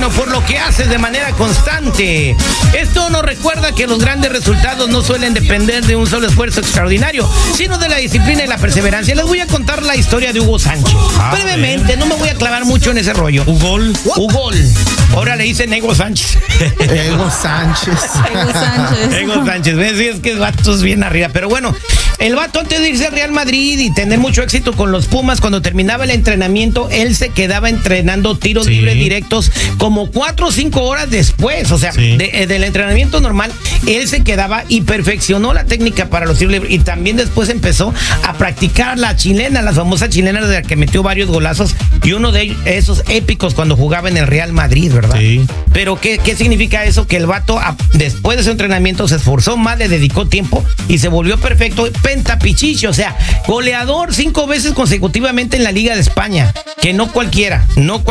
sino por lo que haces de manera constante. Esto nos recuerda que los grandes resultados no suelen depender de un solo esfuerzo extraordinario, sino de la disciplina y la perseverancia. Les voy a contar la historia de Hugo Sánchez. Brevemente, no me voy a clavar mucho en ese rollo. Ugol. Ahora le dicen Ego Sánchez. Ego Sánchez. Ego Sánchez. ¿Ves? Sí, es que el vato es bien arriba. Pero bueno, el vato antes de irse al Real Madrid y tener mucho éxito con los Pumas, cuando terminaba el entrenamiento, él se quedaba entrenando tiros libres directos como 4 o 5 horas después. O sea, del entrenamiento normal, él se quedaba y perfeccionó la técnica para los tiros libres. Y también después empezó a practicar la chilena, la famosa chilena de la que metió varios golazos. Y uno de ellos, esos épicos cuando jugaba en el Real Madrid, ¿verdad? Sí. Pero ¿qué significa eso? Que el vato, después de su entrenamiento, se esforzó más, le dedicó tiempo y se volvió perfecto. Pentapichichi, o sea, goleador 5 veces consecutivamente en la Liga de España. Que no cualquiera,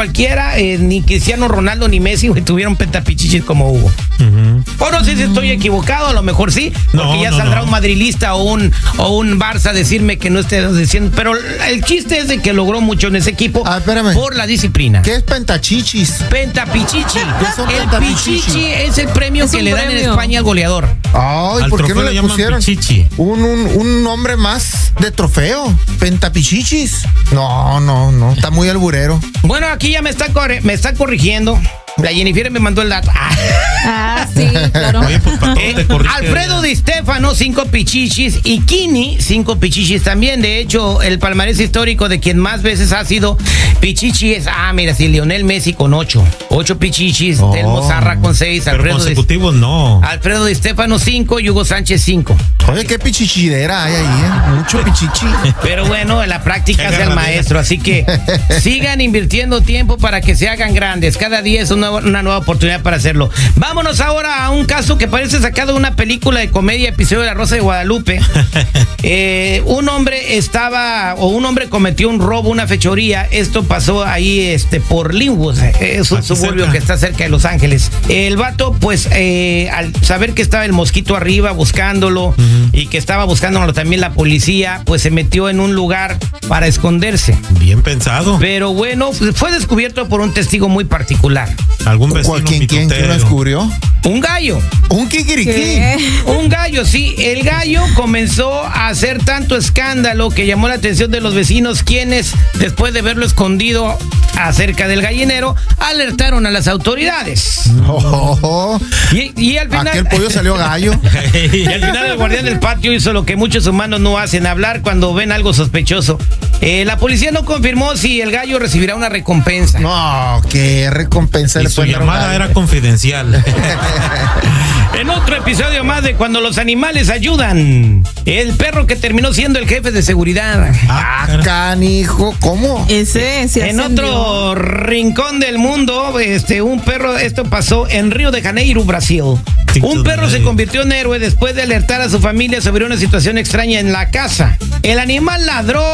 ni Cristiano Ronaldo ni Messi tuvieron pentapichichis como Hugo. O no sé si estoy equivocado, a lo mejor sí, porque ya saldrá un madrilista o un Barça a decirme que no esté diciendo. Pero el chiste es de que logró mucho en ese equipo por la disciplina. ¿Qué es pentachichis? Pentapichichi. El pichichi es el premio que le dan en España al goleador. Ay, ¿por qué no le pusieron un nombre más de trofeo? Pentapichichis. No, está muy alburero. Bueno, aquí ya me está corrigiendo. La Jennifer me mandó el dato. Sí, claro. Oye, pues, Alfredo Di Stéfano, 5 pichichis. Y Kini, 5 pichichis también. De hecho, el palmarés histórico de quien más veces ha sido pichichi es, mira, sí, Lionel Messi con 8. 8 pichichis. Telmo Zarra con 6. Pero consecutivos no. Alfredo Di Stéfano, 5. Y Hugo Sánchez, 5. Oye, qué pichichidera hay ahí, Mucho pichichi. Pero bueno, la práctica es el maestro. Así que sigan invirtiendo tiempo para que se hagan grandes. Cada día es una nueva oportunidad para hacerlo. Vámonos ahora a un caso que parece sacado de una película de comedia, episodio de La Rosa de Guadalupe. Un hombre cometió un robo, una fechoría. Esto pasó ahí por Linwood, es un suburbio que está cerca de Los Ángeles. El vato, pues, al saber que estaba el mosquito arriba buscándolo y que estaba buscándolo también la policía, pues se metió en un lugar para esconderse. Bien pensado. Pero bueno, fue descubierto por un testigo muy particular. ¿Algún vecino ¿Quién lo descubrió? Un gallo. ¿Un kikiriki? Un gallo, sí. El gallo comenzó a hacer tanto escándalo que llamó la atención de los vecinos, quienes, después de verlo escondido acerca del gallinero, alertaron a las autoridades. Y al final... Aquel pollo salió gallo. Y al final el guardián del patio hizo lo que muchos humanos no hacen, hablar cuando ven algo sospechoso. La policía no confirmó si el gallo recibirá una recompensa. No, ¿qué recompensa y le su llamada era confidencial. En otro episodio más de Cuando los animales ayudan, el perro que terminó siendo el jefe de seguridad. Canijo, ¿cómo? Ese sí. En otro rincón del mundo, un perro, esto pasó en Río de Janeiro, Brasil. Un perro se convirtió en héroe después de alertar a su familia sobre una situación extraña en la casa. El animal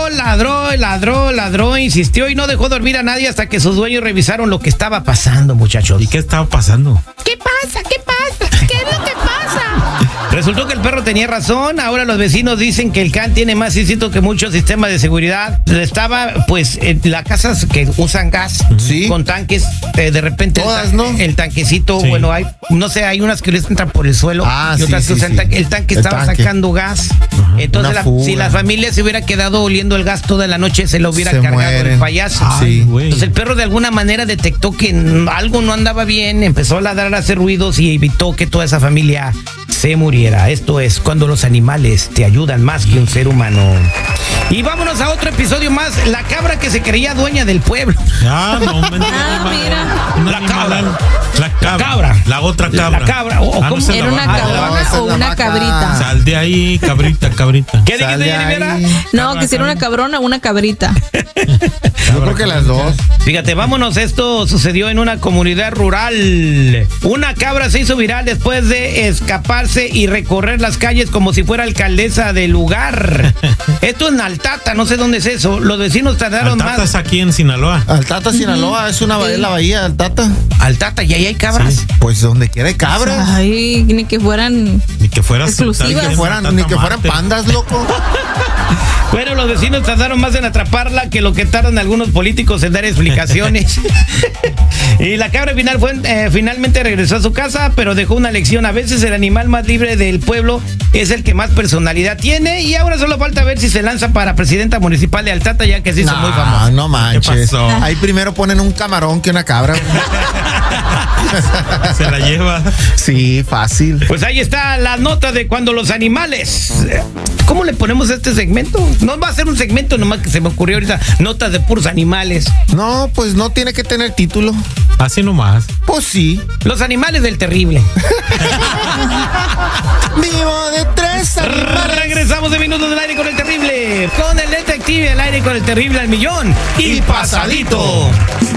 ladró, insistió y no dejó dormir a nadie hasta que sus dueños revisaron lo que estaba pasando, muchachos. ¿Y qué estaba pasando? ¿Qué pasa? ¿Qué es lo que pasa? Resultó que el perro tenía razón. Ahora los vecinos dicen que el can tiene más instinto que muchos sistemas de seguridad. Estaba, pues, en las casas que usan gas, con tanques, de repente todas, ¿no? El tanquecito, bueno, hay unas que entran por el suelo y otras que usan el tanque estaba sacando gas. Entonces, si la familia se hubiera quedado oliendo el gas toda la noche, se lo hubiera cargado el payaso. Entonces el perro de alguna manera detectó que algo no andaba bien, empezó a ladrar, a hacer ruidos y evitó que toda esa familia se muriera. Esto es Cuando los animales te ayudan más que un ser humano. Y vámonos a otro episodio más. La cabra que se creía dueña del pueblo. Mira. La cabra. La otra cabra. La cabra. ¿Era una cabra o una cabrita? Sal de ahí, cabrita. ¿Qué dijiste, Rivera? No, que si era una cabrona o una cabrita. Yo creo que las dos. Fíjate, vámonos. Esto sucedió en una comunidad rural. Una cabra se hizo viral después de escaparse y recorrer las calles como si fuera alcaldesa del lugar. Esto en Altata, no sé dónde es eso. Los vecinos tardaron más. Altata es aquí en Sinaloa. Altata, Sinaloa, es la bahía de Altata. Altata, y ahí hay cabras. Sí. Pues donde quiera hay cabras. Ay, ni que fueran exclusivas. Ni que fueran pandas, loco. Bueno, los vecinos tardaron más en atraparla que lo que tardan algunos políticos en dar explicaciones. Y la cabra finalmente regresó a su casa, pero dejó una lección. A veces el animal más libre del pueblo es el que más personalidad tiene. Y ahora solo falta ver si se lanza para presidenta municipal de Altata, ya que se hizo muy famosa. No manches. Ahí primero ponen un camarón que una cabra. Se la lleva. Sí, fácil. Pues ahí está la nota de cuando los animales. ¿Cómo le ponemos a este segmento? No va a ser un segmento nomás que se me ocurrió ahorita. Notas de puros animales. No, pues no tiene que tener título. Así nomás. Pues sí. Los animales del terrible. Vivo de 3 animales. Regresamos de Minutos del Aire con el Terrible. Con el detective al aire con el Terrible al millón. Y pasadito.